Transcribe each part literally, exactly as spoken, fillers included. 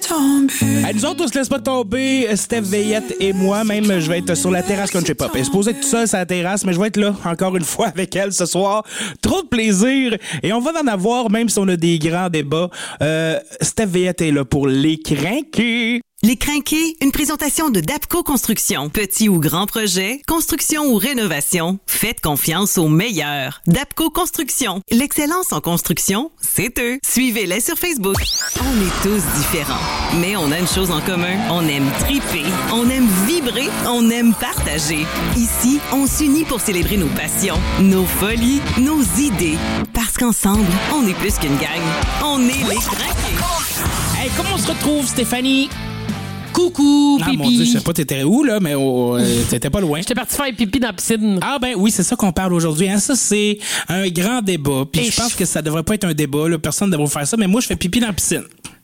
tomber. Hey, nous autres, on se laisse pas tomber. Steph Veillette et moi, même, je vais être sur la terrasse Country Pop. Elle est supposée être tout seul sur la terrasse, mais je vais être là, encore une fois, avec elle ce soir. Trop de plaisir. Et on va en avoir, même si on a des grands débats. Euh, Steph Veillette est là pour les crinquer. Les Crinqués, une présentation de Dapco Construction. Petit ou grand projet, construction ou rénovation, faites confiance aux meilleurs. Dapco Construction. L'excellence en construction, c'est eux. Suivez-les sur Facebook. On est tous différents, mais on a une chose en commun. On aime triper, on aime vibrer, on aime partager. Ici, on s'unit pour célébrer nos passions, nos folies, nos idées. Parce qu'ensemble, on est plus qu'une gang. On est les Crinqués. Hey, comment on se retrouve, Stéphanie? Coucou, Ah, pipi. mon Dieu, je sais pas, t'étais où, là, mais oh, euh, t'étais pas loin. J'étais parti faire pipi dans la piscine. Ah ben oui, c'est ça qu'on parle aujourd'hui. Hein. Ça, c'est un grand débat. Puis je pense que ça devrait pas être un débat. Là. Personne ne devrait faire ça, mais moi, je fais pipi dans la piscine.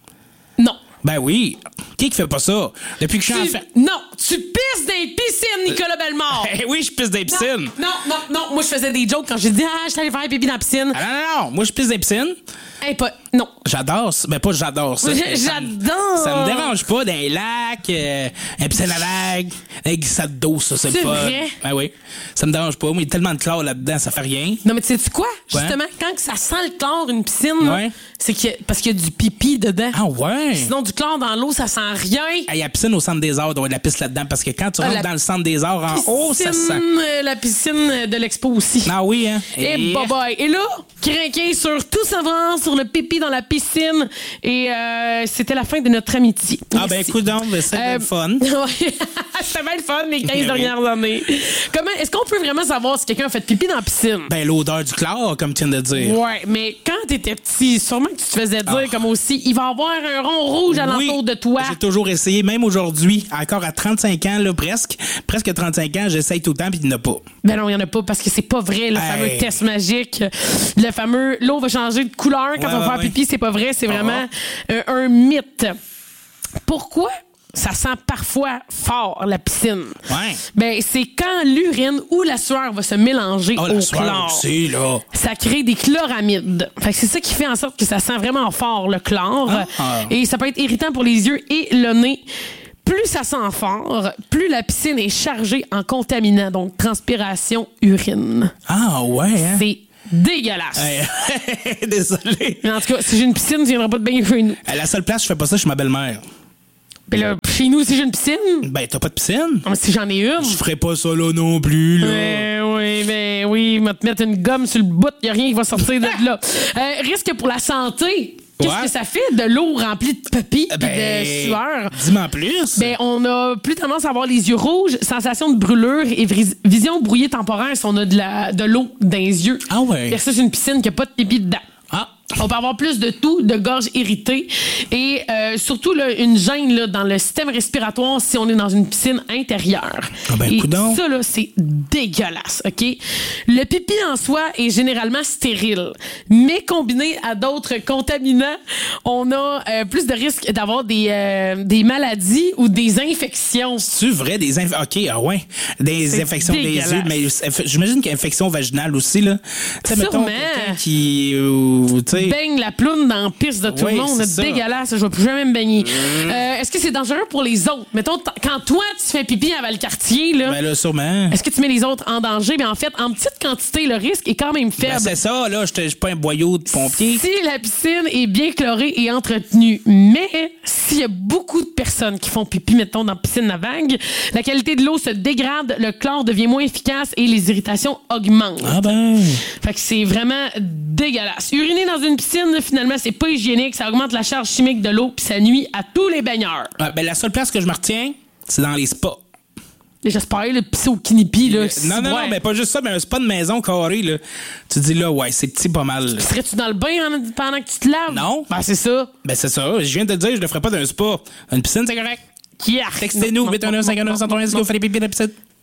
Non. Ben oui. Qui qui fait pas ça? Depuis que je suis Tu... enfant. Non, tu pisses dans les piscines, Nicolas Bellemare. Eh oui, je pisse dans les piscines. Non, non, non, non. Moi, je faisais des jokes quand j'ai dit « Ah, je suis allé faire pipi dans la piscine. » Ah non, non, non. Moi, je pisse dans les piscines. Hey, pas... Non. J'adore ça. Ben pas j'adore ça. J'adore. Ça me dérange pas dans les lacs, euh, un piscine à vagues, un glissade d'eau, ça, c'est le C'est fun. vrai? Ben oui. Ça me dérange pas. Moi, il y a tellement de chlore là-dedans, ça fait rien. Non, mais tu sais quoi? Ouais. Justement, quand que ça sent le chlore, une piscine, Ouais. là, c'est qu'il y a... parce qu'il y a du pipi dedans. Ah ouais? Sinon, du chlore dans l'eau, ça sent rien. Il y a la piscine au centre des arts, il doit y avoir de la piste là-dedans, parce que quand tu Ah, rentres la dans le centre des arts en haut, ça se sent. Piscine, euh, la piscine de l'expo aussi. Ah oui, hein? Et bye bye. Et là, crinqué sur tout savoir sur le pipi dans la piscine. Et euh, c'était la fin de notre amitié. Ah ben Merci. écoute donc, c'est Euh, le fun. Ouais. C'était bien le fun les quinze dernières années. Comment est-ce qu'on peut vraiment savoir si quelqu'un a fait pipi dans la piscine? Ben l'odeur du chlore, comme tu viens de dire. Ouais, mais quand t'étais petit, sûrement que tu te faisais dire Ah. comme aussi, il va y avoir un rond rouge alentour Oui, de toi. J'ai toujours essayé, même aujourd'hui, encore à trente-cinq ans, là, presque, presque trente-cinq ans, j'essaye tout le temps, puis il n'y en a pas. Ben non, il n'y en a pas parce que c'est pas vrai, le Hey. fameux test magique. Le fameux, l'eau va changer de couleur quand Ouais, on va ouais, faire ouais. pipi, c'est pas vrai, c'est vraiment euh, un mythe. Pourquoi ça sent parfois fort, la piscine? Ouais. Ben, c'est quand l'urine ou la sueur va se mélanger Oh, au la soirée chlore. aussi, là. Ça crée des chloramides. Fait que c'est ça qui fait en sorte que ça sent vraiment fort, le chlore. Ah. Et ça peut être irritant pour les yeux et le nez. Plus ça sent fort, plus la piscine est chargée en contaminants, donc transpiration, urine. Ah ouais, hein? C'est dégueulasse. Hey, désolé. Mais en tout cas, si j'ai une piscine, tu viendras pas de baigner chez nous. À la seule place, je fais pas ça chez ma belle-mère. Puis là, chez nous, si j'ai une piscine, Ben, t'as pas de piscine? ah, mais si j'en ai une. Je ferais pas ça là non plus, là. Ben oui, ben oui, il va te mettre une gomme sur le bout, il n'y a rien qui va sortir de là. Euh, risque pour la santé. Qu'est-ce Ouais. que ça fait de l'eau remplie de papy et Ben, de sueur? dis-moi en plus. Ben, on a plus tendance à avoir les yeux rouges, sensation de brûlure et vis- vision brouillée temporaire si on a de la de l'eau dans les yeux. Ah ouais. Versus une piscine qui n'a pas de pipi dedans. Ah. On peut avoir plus de toux, de gorge irritée et euh, surtout là, une gêne là, dans le système respiratoire si on est dans une piscine intérieure. Ah ben, et coudonc. ça, là, c'est dégueulasse, OK? Le pipi en soi est généralement stérile, mais combiné à d'autres contaminants, on a euh, plus de risques d'avoir des, euh, des maladies ou des infections. C'est vrai, des inf... OK, ah ouais. Des C'est infections des dégueulasse. yeux, mais inf- j'imagine qu'il y a infection vaginale aussi, là. Tu sais, mettons, Sûrement. quelqu'un qui. euh, tu sais. Baigne la ploune dans la piste de tout Oui, le monde. c'est C'est ça. dégueulasse. Je vais plus jamais me baigner. Euh, est-ce que c'est dangereux pour les autres? Mettons, t- quand toi, tu fais pipi à Valcartier, là, Ben là, sûrement. est-ce que tu mets les autres en danger? Ben en fait, en petite quantité, le risque est quand même Ben, faible. c'est ça, là. Je suis pas un boyau de pompier. Si la piscine est bien chlorée et entretenue, mais s'il y a beaucoup de personnes qui font pipi, mettons, dans la piscine à vagues, la qualité de l'eau se dégrade, le chlore devient moins efficace et les irritations augmentent. Ah ben. Fait que c'est vraiment dégueulasse. Uriner dans une piscine, finalement, c'est pas hygiénique, ça augmente la charge chimique de l'eau puis ça nuit à tous les baigneurs. Ah, ben, la seule place que je me retiens, c'est dans les spas. Et j'espère, le pisser au kinipi, là. Euh, c'est- non, non, ouais. non, mais pas juste ça, mais un spa de maison carré, là. Tu te dis, là, ouais, c'est petit pas mal. là. Serais-tu dans le bain en- pendant que tu te laves? Non. Ben, c'est ça. Ben, c'est ça. Je viens de te dire, je le ferai pas d'un spa. Une piscine, c'est correct. Qui arc. Textez-nous, Non, huit un neuf, cinq un neuf, cent quatre-vingt-dix, vous faites pipi dans la piscine.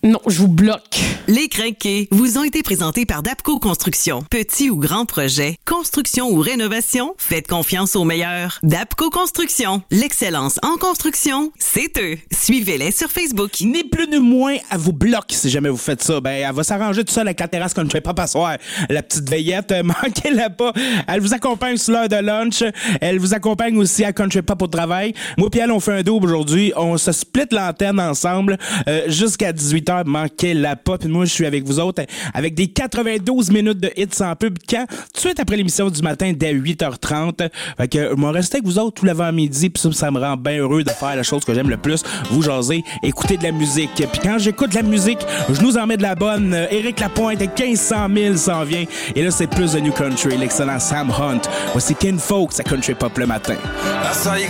Non, je vous bloque. Les crinqués vous ont été présentés par Dapco Construction. Petit ou grand projet, construction ou rénovation, faites confiance aux meilleurs. Dapco Construction, l'excellence en construction, c'est eux. Suivez-les sur Facebook. Ni plus ni moins, elle vous bloque si jamais vous faites ça. Ben, elle va s'arranger tout seul avec la terrasse Country Pop à soir. La petite veillette, euh, manquez-la pas. Elle vous accompagne sur l'heure de lunch. Elle vous accompagne aussi à Country Pop au travail. Moi puis elle, on fait un double aujourd'hui. On se split l'antenne ensemble euh, jusqu'à dix-huit heures. Manquez-la pas. Puis moi, je suis avec vous autres avec des quatre-vingt-douze minutes de hits sans pub quand tout de suite après l'émission du matin dès huit heures trente. Fait que je vais rester avec vous autres tout l'avant-midi. Puis ça, ça me rend bien heureux de faire la chose que j'aime le plus. Vous jaser, écouter de la musique. Puis quand j'écoute de la musique, je nous en mets de la bonne. Euh, Éric Lapointe, quinze cent mille s'en vient. Et là, c'est plus de New Country, l'excellent Sam Hunt. Voici Kin Folks à Country Pop le matin. I saw you